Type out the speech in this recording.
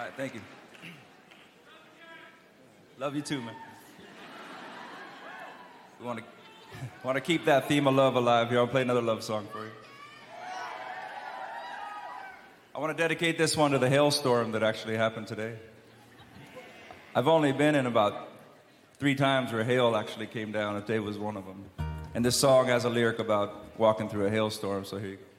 right, thank you. Love you too, man. We want to keep that theme of love alive here. I'll play another love song for you. I want to dedicate this one to the hailstorm that actually happened today. I've only been in about 3 times where hail actually came down. Today was one of them. And this song has a lyric about walking through a hailstorm, so here you go.